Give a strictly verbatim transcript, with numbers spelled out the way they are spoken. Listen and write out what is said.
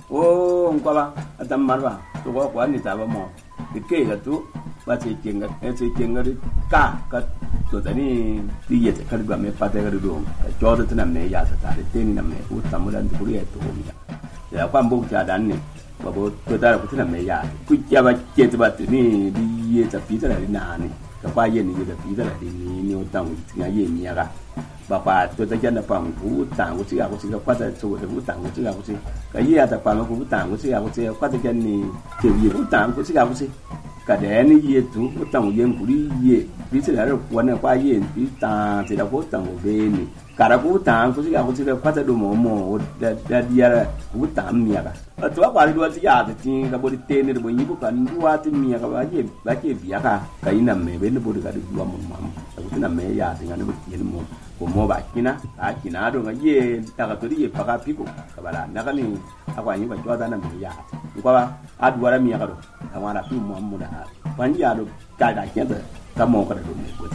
o ngwa atam marwa to ko kwa ni ta ba mo de ke ga tu ba che ken ga e che ken ga ka ka to ta ni ti ye ta ka me pa ta ga do ka jo ta na me ya ta ta de te ni na me u ta mu dan tu ri e to mi ya kwa mbu cha dan ni ba bo to ta ku ta me ya ku ya ba che ta ba ni di ye ta pi ta la na ni ka kwa ye ni ye ta pi ta la ni ni o ta mu ti ga ye ni ya ga bà bà tôi ta dân là phòng vũ tàng của chị à của chị qua tại chỗ để vũ tàng của chị à của chị cái gì à tại phòng vũ tàng của chị à của chị qua tại dân này kiểu gì vũ tàng của chị à của chị cả đẻ này gì chú vũ tàng dân của đi gì ví dụ là quán là qua gì ví tàng thì là vũ tàng của bên này cả là vũ tàng của chị à của chị qua tại đồ mỏ mỏ để để đi ra vũ tàng mía cả ở chỗ qua đi đua chị à thì cái body tên này body bút cần đua thì mía cả bao nhiêu bao nhiêu bía cả cái nằm mẹ bên nó body cả được đua một mắm cái nằm mẹ ya thì nó body tiền một mo ba kina a kina do nga ye ta ka tori ye paka piko kabala naka ni akwa nyi ba jwa na mi ya ko ba adwara mi ya ka do amara fi mo mo da ban ya do ka da kenda ta mo ka do